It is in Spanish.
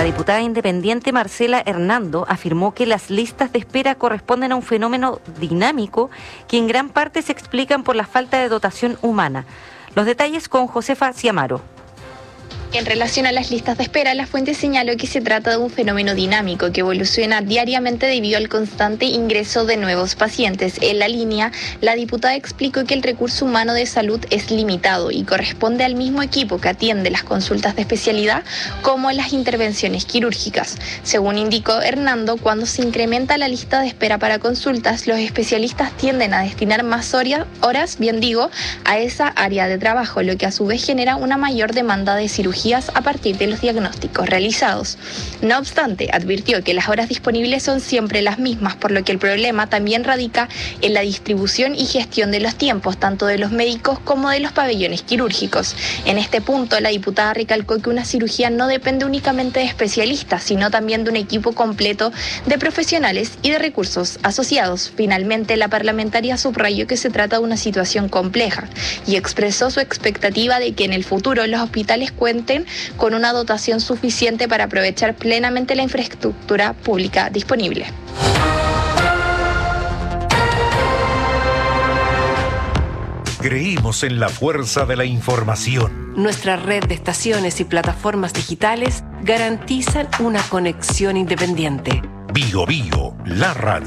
La diputada independiente Marcela Hernando afirmó que las listas de espera corresponden a un fenómeno dinámico que en gran parte se explican por la falta de dotación humana. Los detalles con Josefa Ciamaro. En relación a las listas de espera, la fuente señaló que se trata de un fenómeno dinámico que evoluciona diariamente debido al constante ingreso de nuevos pacientes. En la línea, la diputada explicó que el recurso humano de salud es limitado y corresponde al mismo equipo que atiende las consultas de especialidad como las intervenciones quirúrgicas. Según indicó Hernando, cuando se incrementa la lista de espera para consultas, los especialistas tienden a destinar más horas, a esa área de trabajo, lo que a su vez genera una mayor demanda de cirugía a partir de los diagnósticos realizados. No obstante, advirtió que las horas disponibles son siempre las mismas, por lo que el problema también radica en la distribución y gestión de los tiempos, tanto de los médicos como de los pabellones quirúrgicos. En este punto, la diputada recalcó que una cirugía no depende únicamente de especialistas, sino también de un equipo completo de profesionales y de recursos asociados. Finalmente, la parlamentaria subrayó que se trata de una situación compleja y expresó su expectativa de que en el futuro los hospitales cuenten con una dotación suficiente para aprovechar plenamente la infraestructura pública disponible. Creímos en la fuerza de la información. Nuestra red de estaciones y plataformas digitales garantizan una conexión independiente. Bio Bio, la radio.